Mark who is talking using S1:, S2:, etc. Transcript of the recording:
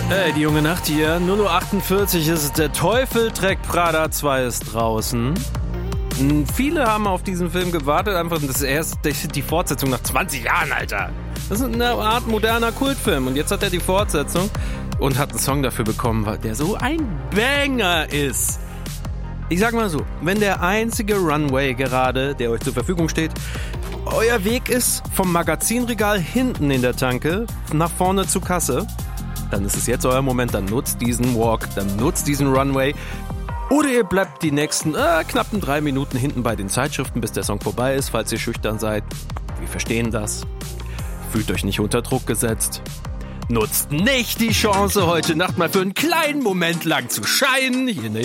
S1: Hey, die junge Nacht hier, 0:48 Uhr ist es, der Teufel trägt Prada 2 ist draußen. Viele haben auf diesen Film gewartet, einfach das ist die Fortsetzung nach 20 Jahren, Alter. Das ist eine Art moderner Kultfilm und jetzt hat er die Fortsetzung und hat einen Song dafür bekommen, weil der so ein Banger ist. Ich sag mal so, wenn der einzige Runway gerade, der euch zur Verfügung steht, euer Weg ist vom Magazinregal hinten in der Tanke nach vorne zur Kasse, dann ist es jetzt euer Moment, dann nutzt diesen Walk, dann nutzt diesen Runway. Oder ihr bleibt die nächsten knappen 3 Minuten hinten bei den Zeitschriften, bis der Song vorbei ist, falls ihr schüchtern seid. Wir verstehen das. Fühlt euch nicht unter Druck gesetzt. Nutzt nicht die Chance, heute Nacht mal für einen kleinen Moment lang zu scheinen. Hier